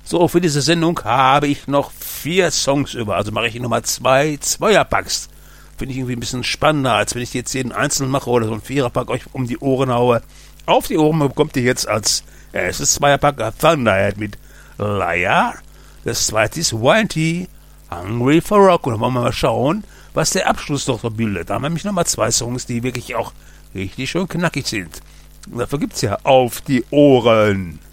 So, für diese Sendung habe ich noch 4 Songs über. Also mache ich nochmal 2 Zweierpacks. Finde ich irgendwie ein bisschen spannender, als wenn ich jetzt jeden einzeln mache oder so ein Viererpack euch um die Ohren haue. Auf die Ohren bekommt ihr jetzt als erstes Zweierpack Thunderhead mit Liar. Das zweite ist Winety, Hungry for Rock. Und dann wollen wir mal schauen, was der Abschluss doch so bildet. Da haben wir nämlich nochmal 2 Songs, die wirklich auch richtig schön knackig sind. Und dafür gibt's ja Auf die Ohren.